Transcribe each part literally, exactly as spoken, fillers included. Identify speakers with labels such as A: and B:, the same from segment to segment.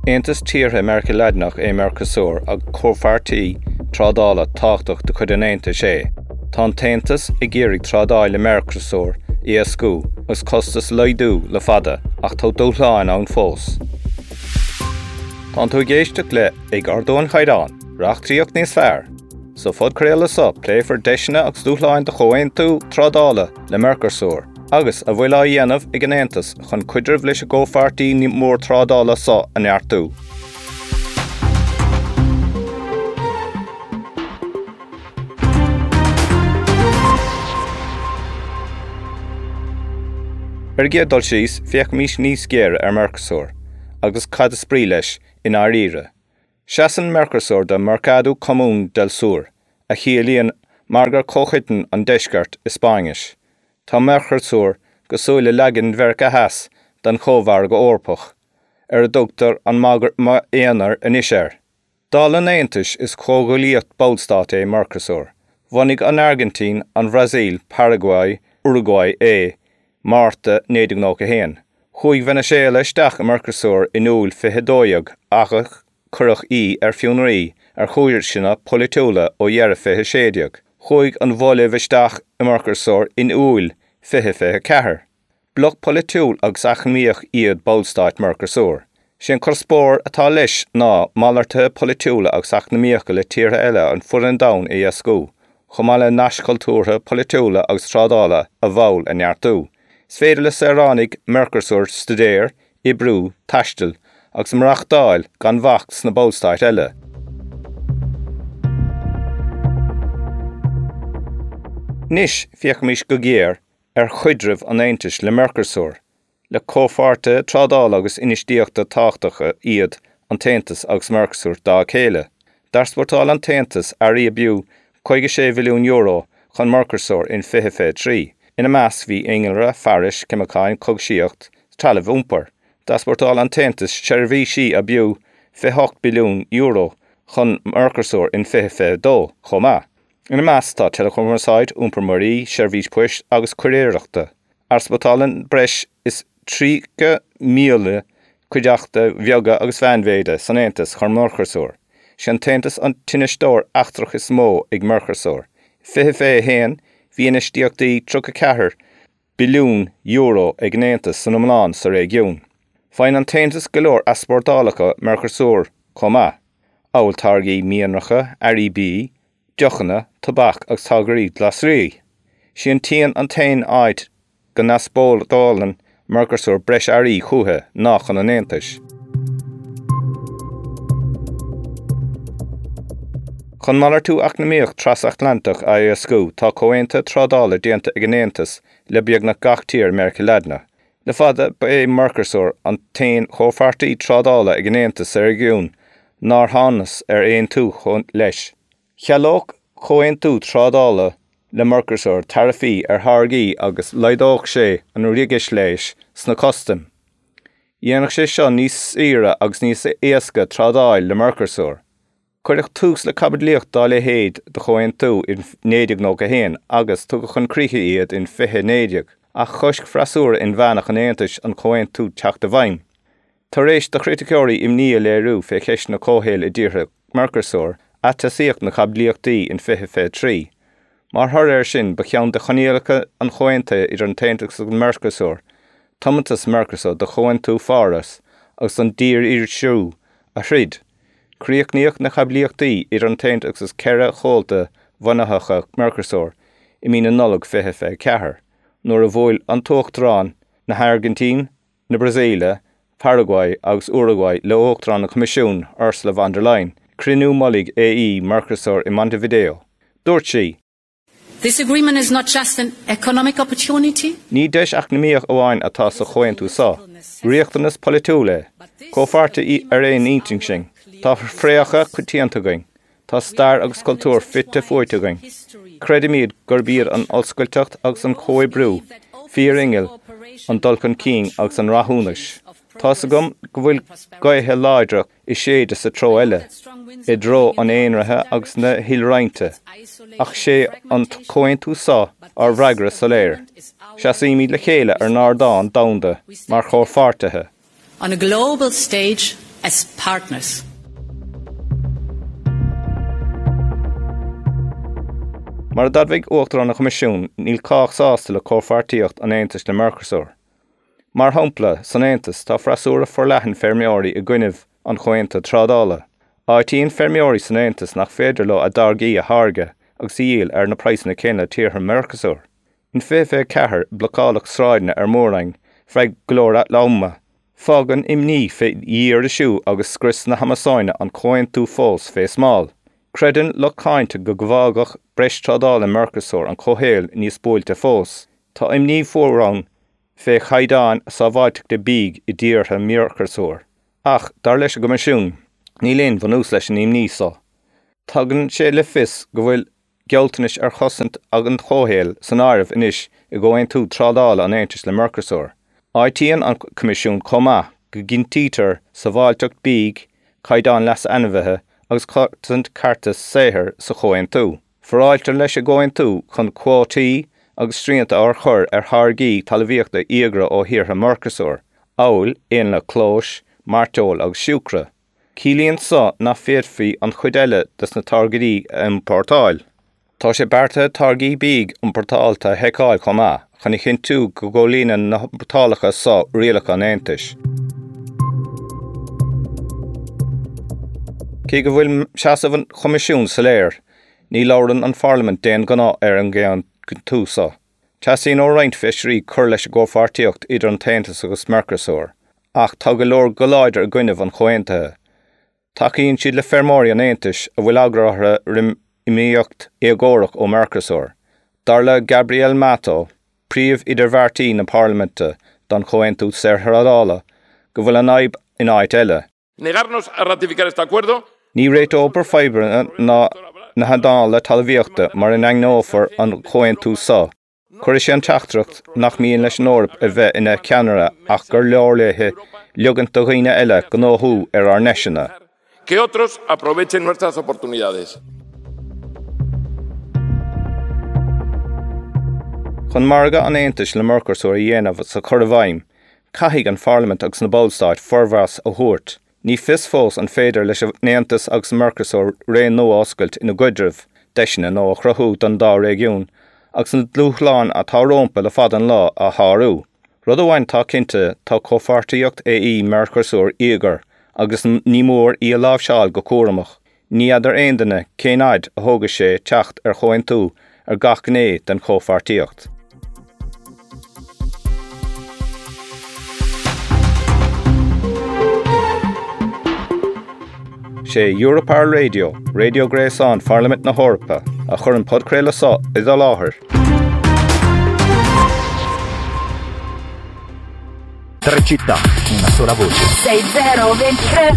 A: Aontas tíortha America Leadnach é Mercosur ag comhpháirtí trádála tábhachtach do chuid an Aontas é. Tá an taontas i gcéirigh trádáil le Mercosur i éascú agus costas leidú le fada ach tá dúshlán ann fós. Tá tú géisteach le ag ardú an chaidán, reachtaíocht níos fearr. So fud craola sa, pléifar deisina agus dúshlán de chohain tú trádála le Mercosur. Agus a bhfuil á dhéanamh ag an Aontas chun cuidirbh leis a gcomhpháirtí ní mór trádála sa an eartú. Ar géadol síos féach mís níos géire ar Mercosur, agus cad a sprí leis in áiríre. Seasan Mercosur de Mercado Común del Sur, a chiallaíonn margar cóchaitan an deisceart i Spáinis. Tá Mercosur go súile leagan mherca heas den chomhar go orpach, ar a dúgtar an mágar ma éanaar in iséir. Dal an Aontas is cógóilíocht bódstát é Mercosur. Bhainnig an Argentín, an Bhrasaíl, Paraguay, Uruguay é, Márta néadúgnócha héin. Chuaigh Venezuela isteach a Mercosur in úl fiche achach curach í ar fiúnaí ar chúir sinna politúla ó dhearra fiche séideag. Chuaigh an bhóileh isteach a Mercosur in úl fiche fiche cethair. Bloch politúil agus achnaíoch iad bódstát Mercosur. Sin chur spór atá leis ná málartha politúla agus achnaíocha le tíortha eile an fuair an domhan i éascú, chomh maith le neamhcultúrtha politúla agus trádála a bhall an eartú. Is féidir le saoránaigh Mercosur studéir, ibrú, taistil agus mreachtáil gan bhacht sna bódstát eile. Nis fiach mís go géir ar chuidrimh an Aontas le Mercosur, le cóhpháirte trádála agus inistíochta tábhachtacha iad an Taontas agus Mercosur dá chéile. D'arspórtáil an Taontas ar riamh chuige sé mhilliún euro chun Mercosur in fiche fiche trí. Ina meas bhí Ingilre, Farish, Cimacáin, Cogsíocht, talamh úmpar. D'arspórtáil an Taontas seirbhí sí a bhiú fiche ocht billiún euro chun Mercosur in fiche fiche dó chomh. Ina meas tá telecommerceáid, úmpar marí, seirbhís poist agus cuiréireachta. Arspórtáil an breis is tríocha míle cuideachta bheoga agus bheanmhéide san Aontas chun Mercosur. Sin Taontas an tinnistóir achtrach is mó ag Mercosur. Fiche fiche héin bhí inistíochtaí tríocha ceathair billiún euro ag an Aontas san iomlán sa réigiún. Fáin an Taontas go leor aspórtálacha Mercosur chomh. Amhail targaí mianracha, R E B, deochanna, tabach agus tagairí glasrí. Sin tíon an tain áid go naspódálan Mercosur breis airí chutha nach an Aontas. Chun malar tú achnamíocht trasatlantach a éascú tá comhaonta trádála déanta ag an Aontas le beagnach gach tír America Leadnach. Le fada ba é Mercosur an tain chomhpháirtí trádála ag an Aontas sa réigiún nar tháinas ar aon tú chun leis. Chealóg comhaon tú trádála le Mercosur tarifí ar thargaí agus leidóg sé an rigeis leis sna costam. Dhéanach sé seo níos íre agus níos éasca trádáil le Mercosur. Cuireadh tús le cabadlíocht dá le héad de chohain tú in néadúgnócha héin agus tu go chun críthe iad in fiche néadeag ach chosc freasúra in bheanach an Aontas an chohain tú teachta bhain. Tar éis de chriticóirí imní léirú fé ceis na cóhéil i dtíortha Mercosur a tasíocht na cabadlíochtaí in fiche fiche trí. Mar thar ar sin ba cheann de chonéalacha an chohainte idir an Taontas agus Mercosur, támantas Mercosur de chohain tú fáras agus an dír iad siú a thrid. Críochnaíoch na chablíochtaí idir an Taontas agus ceithre chomhalta bhainneacha Mercosur i mína nullag fiche fiche cethair, nuair a bhfuil an tóchtrán na Argentín, na Bhrasaíle, Paraguay agus Uruguay le óachtrán na Comisiún Ursula von der Leyen, crinú mollig é í Mercosur i Montevideo. Dúirt sí.
B: This agreement is not just an economic opportunity.
A: Ní deis achnamíoch amháin atá sa chohain tú sa. Riachtanas politúla, cóhpháirte ar éon ionting sin. Tá fréacha chutíanta going. Tá stair agus cultúr fitte fuaite going. Credimíad gur bíad an ollscoilteacht agus an chomhbrú, fíor ingil, an dulcan cín agus an rathúnais. Tá sa gom go bhfuil gaithe láideach i séide sa tró eile, i dro an éonrathe agus na hillreinte, ach sé an chohain tú sa ar bhreagra sa léir. Seasaimí le chéile ar nár dáin domhanda mar chomhpháirtethe.
B: On a global stage as partners.
A: Mar a dadmhaigh uachtar an na Comisiún, níl cách sásta le comhpháirtíocht an Aontais le Mercosur. Mar hampla san Aontas tá freasúra forleathan feirmeoirí i gcuineamh an chomhaonta trádála. Áitíonn feirmeoirí san Aontas nach féidir le a dargaí a tharga agus íal ar na praghsanna céanna tíortha Mercosur. In fé fé cethair blocálach sráidne ar mórraing freig glór at lauma. Fágan imní fé díar a siú agus scris na hamasáine an chomhaontú fós fé smáil. Credan le cáinte go ghágach breis trádála Mercosur an chomhéal níos buailte fós. Tá imní fórrang fé chaidáin sa bhaiteach de bíg i dtíortha Mercosur. Ach, dar leis a Comisiún, ní léon bhanús leis an imní sá. Tagann sé le fios go bhfuil gealltanis ar chosint ag an chomhéal san áireamh inis i gcomhaontú trádála an Aontais le Mercosur. Áitíonn an Comisiún comá go gintítar sa bhailteacht bíg chaidáin leas anmhaithe agus cartant cartas saothar sa chomhaontú. Foráiltear leis a gcomhaontú chun quótaí agus stríonta ar chur ar thargaí talmhaíochta íogra ó thíortha Mercosur, amhail, éan le clós, marteol agus siúcra. Cílíonn sa na féadfaí an chuid eile des na targaí an portáil. Tá sé bearta targaí bíg an portálta heiceáil comá, chun i chin tú go ggólíonn na portálacha sa rialacha an Aontais. Cé go bhfuil seasamh an Comisiún sa léir, ní labhrann an Pharlamant déan gná ar an gceann túsa. Teasaíonn ó roinnt feisirí chur leis a gcomhpháirtíocht idir an Taontas agus Mercosur, ach tá go leor go láidir a gcuineamh an chomhaontathe. Tacaíonn siad le feirmeoirí an Aontais a bhfuil agrátha rim imíocht éagórach ó Mercosur. Dar le Gabriel Mato, príomh idirbheartaí na Pharlamanta don chomhaontú saorthrádála, go bhfuil an aib in áit eile.
C: Negarnos a ratificar este acuerdo.
A: Ní réit obair fibre na na hadála talmhaíochta mar in aingnófar an chomhaontú sa. Chuir sé an teachtracht nach míon leis an Eorp a bheith ina ceannara ach gur leorlaithe leogant do dhaoine eile go nóthú ar ar neisina.
C: Que otros aprovechen nuestras oportunidades.
A: Chun marga an Aontais le Mercosur a dhéanamh sa chur bhaim, caithfidh an Pharlamant agus na Ballstáit formhas a thuairt. Ní fios fós an féidir leis a Aontais agus Mercosur réon nó oscailt ina gcuidirbh deisina nó a chruthú don dá régiún, agus an dlúthláin a tá rompa le fad an lá a tharú. Rud amháin tá cinnte tá comhpháirtíocht é í Mercosur íogar, agus ní mór í a lábhseáil go cuaireamach. Ní idir aon duine céináid a thógadh sé teacht ar chomhaontú ar gach gné den comhpháirtíocht. sé Europear Radio, Radio Gréasán, Pharlamant na Hórpa, a chur an podcréile sa is a láthair.
D: Tre città, una sola voce.
E: sei zero ventitré.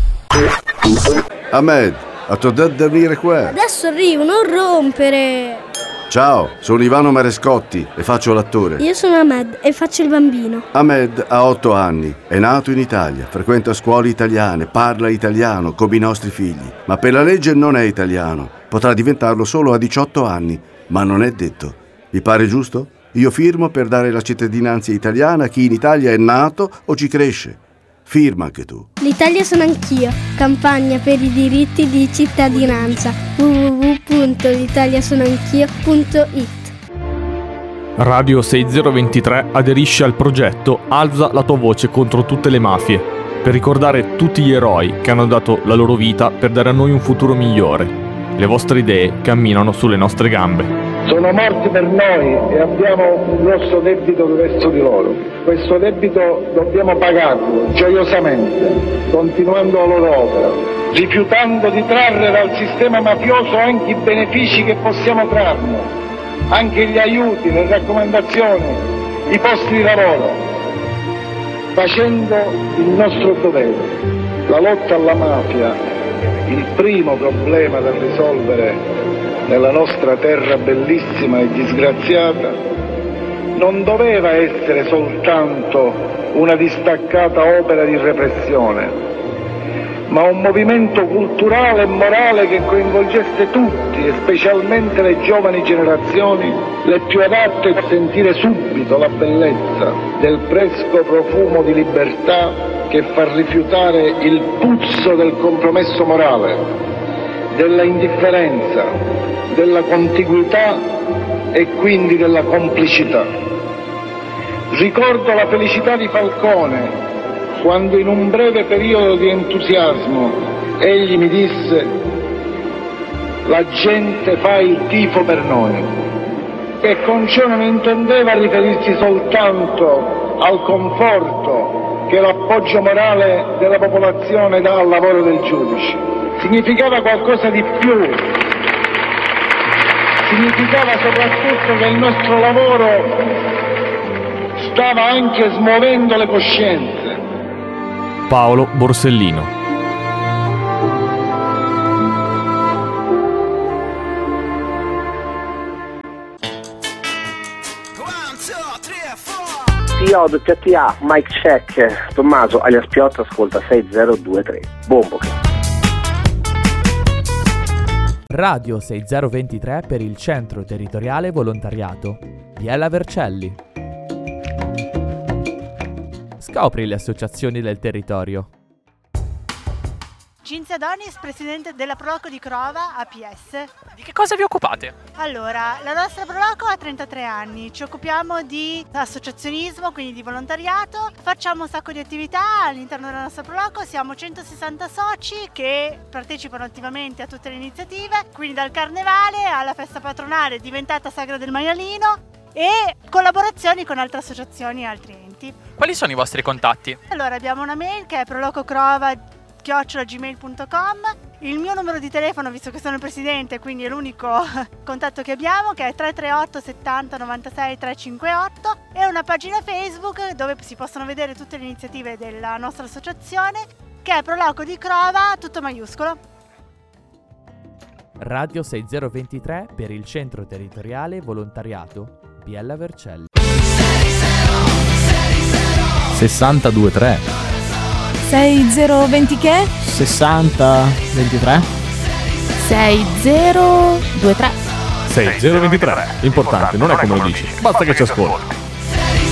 F: Ahmed, a t'ho detto di venire qua.
G: Adesso arrivo, non rompere.
F: Ciao, sono Ivano Marescotti e faccio l'attore.
G: Io sono Ahmed e faccio il bambino.
F: Ahmed ha otto anni, è nato in Italia, frequenta scuole italiane, parla italiano come i nostri figli, ma per la legge non è italiano. Potrà diventarlo solo a diciotto anni, ma non è detto. Vi pare giusto? Io firmo per dare la cittadinanza italiana a chi in Italia è nato o ci cresce. Firma anche tu.
G: L'Italia sono anch'io. Campagna per i diritti di cittadinanza. w w w punto l'italiasonoanch'io punto i t.
H: Radio sei zero ventitré aderisce al progetto Alza la tua voce contro tutte le mafie, per ricordare tutti gli eroi che hanno dato la loro vita per dare a noi un futuro migliore. Le vostre idee camminano sulle nostre gambe.
I: Sono morti per noi e abbiamo un grosso debito verso di loro. Questo debito dobbiamo pagarlo gioiosamente, continuando la loro opera, rifiutando di trarre dal sistema mafioso anche i benefici che possiamo trarne, anche gli aiuti, le raccomandazioni, i posti di lavoro, facendo il nostro dovere. La lotta alla mafia, il primo problema da risolvere nella nostra terra bellissima e disgraziata, non doveva essere soltanto una distaccata opera di repressione, ma un movimento culturale e morale che coinvolgesse tutti, e specialmente le giovani generazioni, le più adatte a sentire subito la bellezza del fresco profumo di libertà che fa rifiutare il puzzo del compromesso morale, della indifferenza, della contiguità e quindi della complicità. Ricordo la felicità di Falcone quando in un breve periodo di entusiasmo egli mi disse: la gente fa il tifo per noi, e con ciò non intendeva riferirsi soltanto al conforto che l'appoggio morale della popolazione dà al lavoro del giudice. Significava qualcosa di più. Significava soprattutto che il nostro lavoro stava anche smuovendo le coscienze.
H: Paolo Borsellino.
J: T O W T A, Mike Check, Tommaso alias Piotto, ascolta sei zero due tre. Bombo.
K: Radio sei zero due tre per il Centro Territoriale Volontariato. Biella Vercelli. Scopri le associazioni del territorio.
L: Cinzia Donis, presidente della Proloco di Crova A P S.
M: Di che cosa vi occupate?
L: Allora, la nostra Proloco ha trentatré anni, ci occupiamo di associazionismo, quindi di volontariato, facciamo un sacco di attività all'interno della nostra Proloco, siamo centosessanta soci che partecipano attivamente a tutte le iniziative, quindi dal carnevale alla festa patronale diventata Sagra del Maialino e collaborazioni con altre associazioni e altri enti.
M: Quali sono i vostri contatti?
L: Allora, abbiamo una mail che è prolococrova chiocciola gmail punto com, il mio numero di telefono, visto che sono il presidente, quindi è l'unico contatto che abbiamo, che è tre tre otto settanta novantasei trecentocinquantotto, e una pagina Facebook dove si possono vedere tutte le iniziative della nostra associazione, che è Proloco di Crova, tutto maiuscolo.
K: Radio sei zero due tre per il Centro Territoriale Volontariato Biella Vercelli.
H: sessantadue tre
N: sei zero due che?
O: sessanta ventitré
N: sei zero due tre
H: sei zero due tre. Importante, non è come lo dici, basta che ci ascolti.